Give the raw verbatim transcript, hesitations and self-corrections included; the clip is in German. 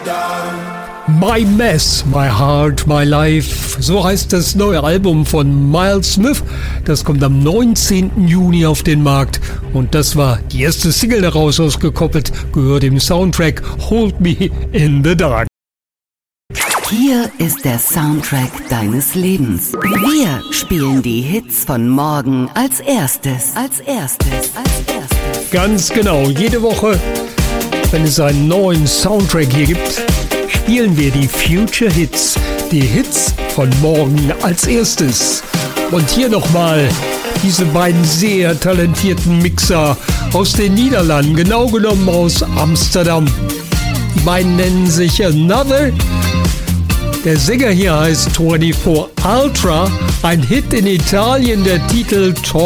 My Mess, My Heart, My Life, so heißt das neue Album von Miles Smith. Das kommt am neunzehnten Juni auf den Markt und das war die erste Single daraus ausgekoppelt, gehört im Soundtrack Hold Me in the Dark. Hier ist der Soundtrack deines Lebens. Wir spielen die Hits von morgen als erstes, als erstes, als erstes. Ganz genau, jede Woche, wenn es einen neuen Soundtrack hier gibt, spielen wir die Future Hits, die Hits von morgen als erstes. Und hier nochmal diese beiden sehr talentierten Mixer aus den Niederlanden, genau genommen aus Amsterdam. Die beiden nennen sich Another. Der Sänger hier heißt vierundzwanzig Ultra, ein Hit in Italien, der Titel Talk